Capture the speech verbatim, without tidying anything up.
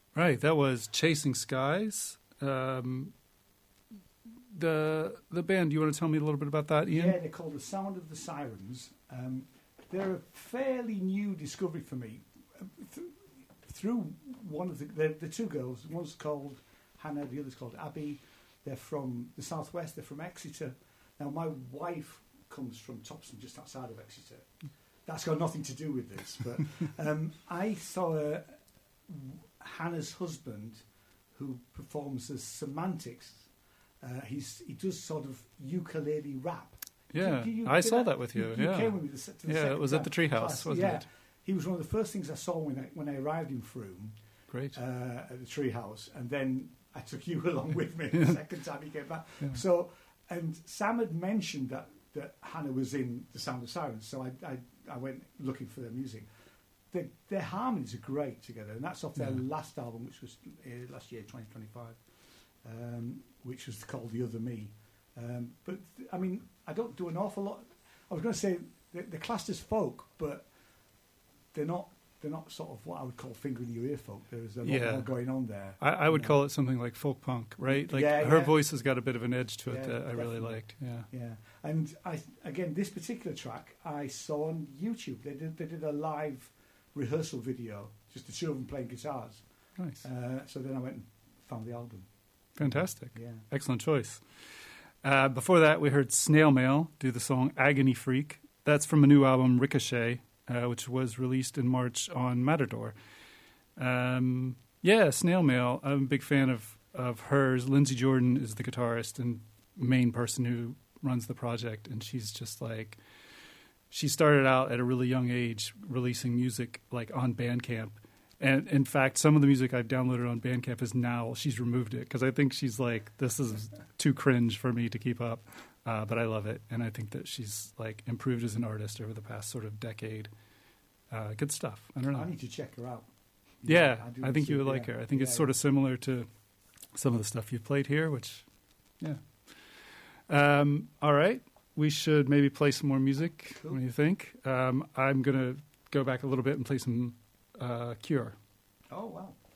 Right, that was Chasing Skies. Um, the the band, do you want to tell me a little bit about that, Ian? Yeah, they're called The Sound of the Sirens. Um, they're a fairly new discovery for me. Th- through one of the, the, the two girls, one's called Hannah, the other's called Abby. They're from the southwest, they're from Exeter. Now, my wife comes from Topston, just outside of Exeter. That's got nothing to do with this, but um, I saw uh, Hannah's husband, who performs as Semantics. Uh, he's he does sort of ukulele rap. Yeah, do, do you, I did saw I, that with you. You, you yeah, came with me to the yeah, it was at the Treehouse, class. wasn't yeah. it? He was one of the first things I saw when I when I arrived in Frome. Great. Uh, at the Treehouse, and then I took you along with me the second time you came back. Yeah. So, and Sam had mentioned that that Hannah was in The Sound of Sirens, so I I, I went looking for their music. Their, their harmonies are great together, and that's off their yeah. last album, which was uh, last year, twenty twenty-five, um, which was called The Other Me. Um, but, I mean, I don't do an awful lot. I was going to say they're, they're classed as folk, but they're not They're not sort of what I would call finger in your ear folk. There's a lot yeah. more going on there. I, I would know. call it something like folk punk, right? Like yeah, her yeah. voice has got a bit of an edge to it yeah, that I definitely. really liked. Yeah, yeah. And I again, this particular track I saw on YouTube. They did they did a live rehearsal video, just the two of them playing guitars. Nice. Uh, so then I went and found the album. Fantastic. Yeah. Excellent choice. Uh, before that, we heard Snail Mail do the song Agony Freak. That's from a new album, Ricochet, uh, which was released in March on Matador. Um, yeah, Snail Mail. I'm a big fan of, of hers. Lindsay Jordan is the guitarist and main person who runs the project, and she's just like, she started out at a really young age releasing music like on Bandcamp. And in fact, some of the music I've downloaded on Bandcamp is now, she's removed it because I think she's like, this is too cringe for me to keep up. Uh, but I love it. And I think that she's like improved as an artist over the past sort of decade. Uh, good stuff. I don't know. I need to check her out. Yeah, yeah I, I think you would yeah. like her. I think yeah, it's sort yeah. of similar to some of the stuff you've played here, which, yeah. Um, all right. We should maybe play some more music. Cool. What do you think? Um, I'm going to go back a little bit and play some uh, Cure. Oh, wow.